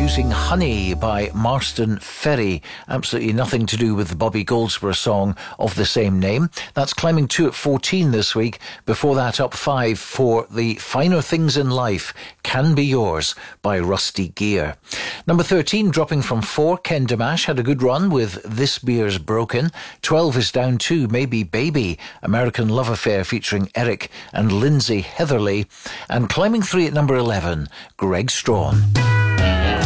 Using Honey by Marston Ferry. Absolutely nothing to do with the Bobby Goldsboro song of the same name. That's climbing 2 at 14 this week. Before that, up 5 for The Finer Things in Life Can Be Yours by Rusty Gear. Number 13, dropping from 4, Ken Damash had a good run with This Beer's Broken. 12 is down 2, Maybe Baby, American Love Affair featuring Eric and Lindsay Heatherly. And climbing 3 at number 11, Greg Strawn.